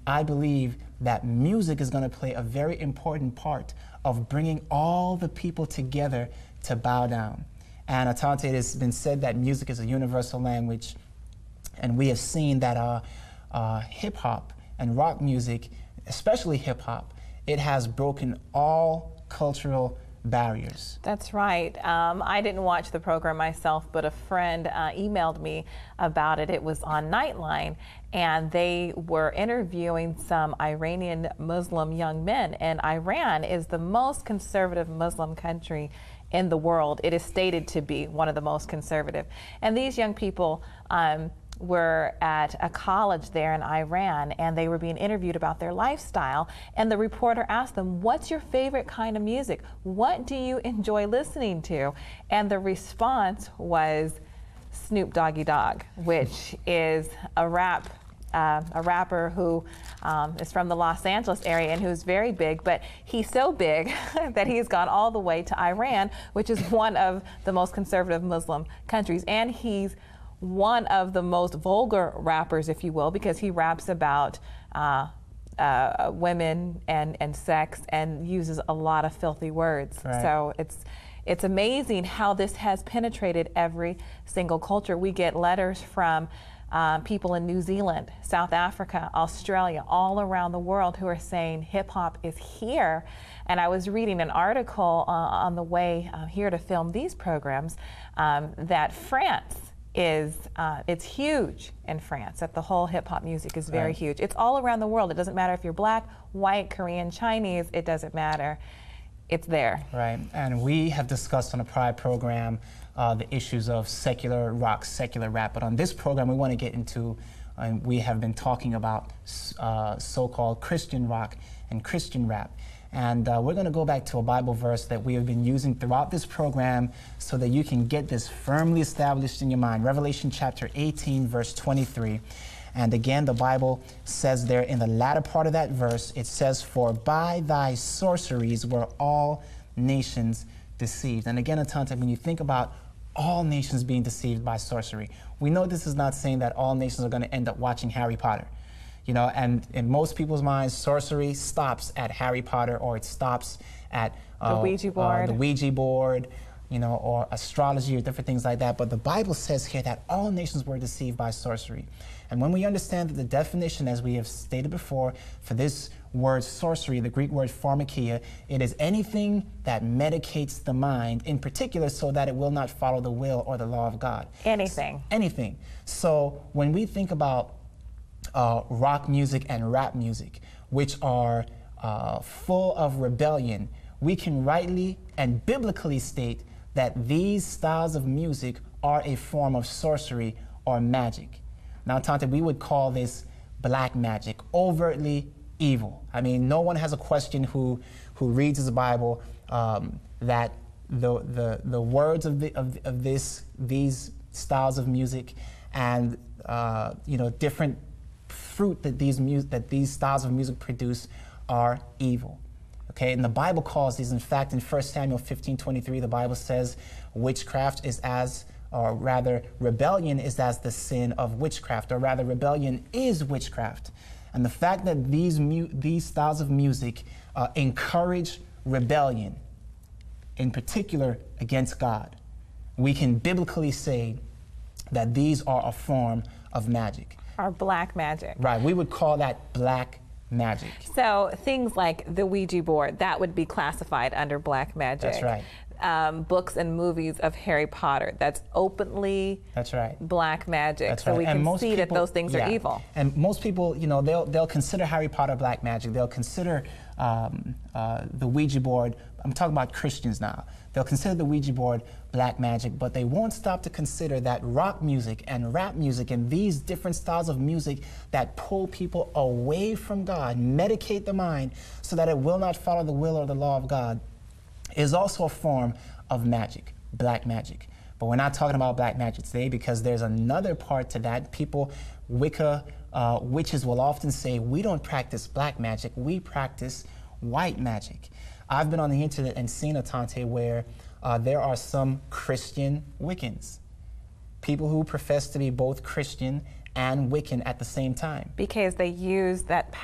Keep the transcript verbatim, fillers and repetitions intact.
I believe that music is going to play a very important part of bringing all the people together to bow down. And Asante, it has been said that music is a universal language, and we have seen that uh, uh, hip-hop and rock music, especially hip-hop, it has broken all cultural barriers. That's right. Um, I didn't watch the program myself, but a friend uh, emailed me about it. It was on Nightline, and they were interviewing some Iranian Muslim young men, and Iran is the most conservative Muslim country in the world. It is stated to be one of the most conservative. And these young people um, were at a college there in Iran, and they were being interviewed about their lifestyle, and the reporter asked them, what's your favorite kind of music? What do you enjoy listening to? And the response was Snoop Doggy Dogg, which is a rap Uh, a rapper who um, is from the Los Angeles area and who's very big, but he's so big that he's gone all the way to Iran, which is one of the most conservative Muslim countries. And he's one of the most vulgar rappers, if you will, because he raps about uh, uh, women and, and sex and uses a lot of filthy words. Right. So it's It's amazing how this has penetrated every single culture. We get letters from uh, people in New Zealand, South Africa, Australia, all around the world who are saying hip hop is here. And I was reading an article uh, on the way uh, here to film these programs um, that France is, uh, it's huge in France, that the whole hip hop music is very Right. huge. It's all around the world. It doesn't matter if you're black, white, Korean, Chinese, it doesn't matter. It's there. Right, and we have discussed on a prior program uh, the issues of secular rock, secular rap, but on this program we want to get into, and uh, we have been talking about uh, so-called Christian rock and Christian rap. And uh, we're going to go back to a Bible verse that we have been using throughout this program so that you can get this firmly established in your mind. Revelation chapter eighteen, verse twenty-three. And again, the Bible says there in the latter part of that verse, it says, for by thy sorceries were all nations deceived. And again, Asante, when you think about all nations being deceived by sorcery, we know this is not saying that all nations are going to end up watching Harry Potter. You know, and in most people's minds, sorcery stops at Harry Potter, or it stops at uh, the Ouija board. Uh, the Ouija board, you know, or astrology or different things like that. But the Bible says here that all nations were deceived by sorcery. And when we understand that the definition, as we have stated before, for this word sorcery, the Greek word pharmakia, it is anything that medicates the mind, in particular so that it will not follow the will or the law of God. Anything. So, anything. So when we think about uh, rock music and rap music, which are uh, full of rebellion, we can rightly and biblically state that these styles of music are a form of sorcery or magic. Now, Tante, we would call this black magic, overtly evil. I mean, no one has a question who who reads his Bible um, that the the the words of the of, of this these styles of music and uh, you know different fruit that these mu that these styles of music produce are evil. Okay, and the Bible calls these. In fact, in First Samuel fifteen twenty-three, the Bible says witchcraft is as or rather, rebellion is as the sin of witchcraft, or rather, rebellion is witchcraft. And the fact that these mu these styles of music uh, encourage rebellion, in particular against God, we can biblically say that these are a form of magic. Or black magic. Right, we would call that black magic. So things like the Ouija board, that would be classified under black magic. That's right. Um, books and movies of Harry Potter, that's openly That's right. black magic. That's so right. we And can most see people, that those things yeah. are evil. And most people, you know, they'll they'll consider Harry Potter black magic. They'll consider um, uh, the Ouija board. I'm talking about Christians now. They'll consider the Ouija board black magic, but they won't stop to consider that rock music and rap music and these different styles of music that pull people away from God, medicate the mind so that it will not follow the will or the law of God, is also a form of magic, black magic. But we're not talking about black magic today because there's another part to that. People, Wicca, uh, witches will often say, we don't practice black magic, we practice white magic. I've been on the internet and seen, Asante, where uh, there are some Christian Wiccans, people who profess to be both Christian and Wiccan at the same time. Because they use that